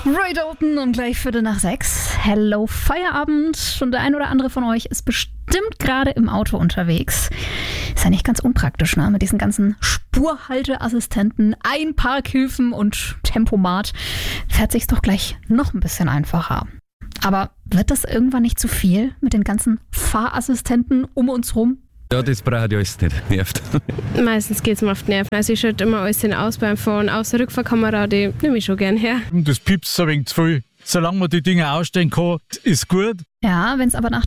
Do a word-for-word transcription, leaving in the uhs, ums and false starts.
Roy Dalton und gleich Viertel nach sechs. Hello, Feierabend. Und der ein oder andere von euch ist bestimmt gerade im Auto unterwegs. Ist ja nicht ganz unpraktisch, ne? Mit diesen ganzen Spurhalteassistenten, Einparkhilfen und Tempomat fährt sich's doch gleich noch ein bisschen einfacher. Aber wird das irgendwann nicht zu viel mit den ganzen Fahrassistenten um uns rum? Ja, das braucht ja alles nicht. Nervt. Meistens geht es mir auf die Nerven. Also ich schalte immer alles aus beim Fahren. Außer Rückfahrkamera, die nehme ich schon gern her. Das piepst ein wenig zu viel. Solange man die Dinge ausstellen kann, ist gut. Ja, wenn es aber nach